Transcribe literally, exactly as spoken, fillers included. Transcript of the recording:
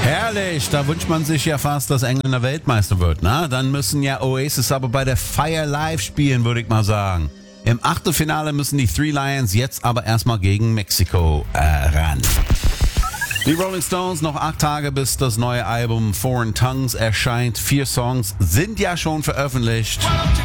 Herrlich, da wünscht man sich ja fast, dass Engländer Weltmeister wird. Na, dann müssen ja Oasis aber bei der Fire Live spielen, würde ich mal sagen. Im Achtelfinale müssen die Three Lions jetzt aber erstmal gegen Mexiko äh, ran. Die Rolling Stones, noch acht Tage bis das neue Album Foreign Tongues erscheint. Vier Songs sind ja schon veröffentlicht.